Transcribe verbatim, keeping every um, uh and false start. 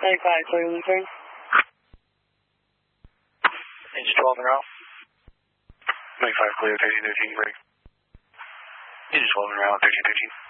ninety-five, clear Lutheran. Engine twelve en route. ninety-five, clear, thirteen thirteen, break. Engine twelve en route, thirteen thirteen.